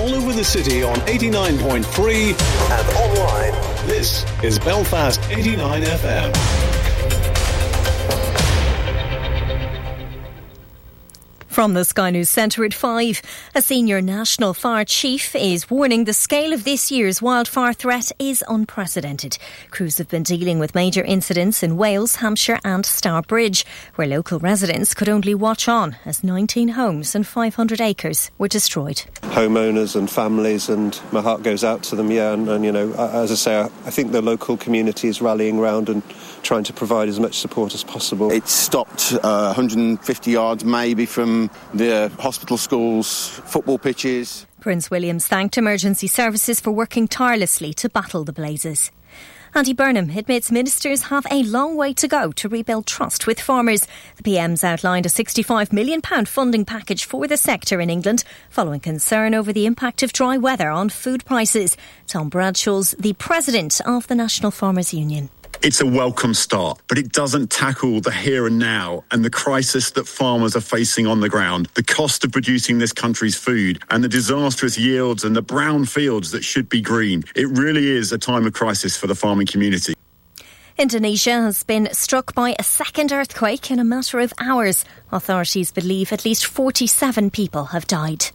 all over the city on 89.3 and online. This is Belfast 89 FM. From the Sky News Centre at 5, a senior National Fire Chief is warning the scale of this year's wildfire threat is unprecedented. Crews have been dealing with major incidents in Wales, Hampshire and Stourbridge, where local residents could only watch on as 19 homes and 500 acres were destroyed. Homeowners and families, and my heart goes out to them, and you know, as I say, I think the local community is rallying round and trying to provide as much support as possible. It stopped 150 yards maybe from the hospital, schools, football pitches. Prince William's thanked emergency services for working tirelessly to battle the blazes. Andy Burnham admits ministers have a long way to go to rebuild trust with farmers. The PM's outlined a £65 million funding package for the sector in England, following concern over the impact of dry weather on food prices. Tom Bradshaw's the president of the National Farmers Union. It's a welcome start, but it doesn't tackle the here and now and the crisis that farmers are facing on the ground, the cost of producing this country's food and the disastrous yields and the brown fields that should be green. It really is a time of crisis for the farming community. Indonesia has been struck by a second earthquake in a matter of hours. Authorities believe at least 47 people have died.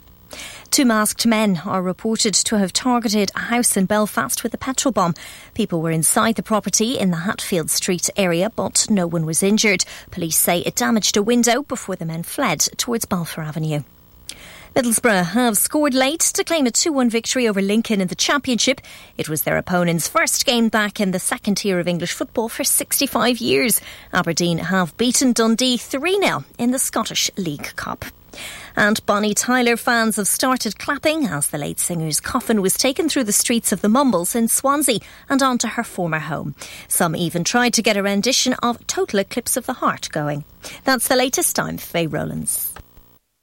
2 masked men are reported to have targeted a house in Belfast with a petrol bomb. People were inside the property in the Hatfield Street area, but no one was injured. Police say it damaged a window before the men fled towards Balfour Avenue. Middlesbrough have scored late to claim a 2-1 victory over Lincoln in the Championship. It was their opponent's first game back in the second tier of English football for 65 years. Aberdeen have beaten Dundee 3-0 in the Scottish League Cup. And Bonnie Tyler fans have started clapping as the late singer's coffin was taken through the streets of the Mumbles in Swansea and onto her former home. Some even tried to get a rendition of Total Eclipse of the Heart going. That's the latest. I'm Faye Rowlands.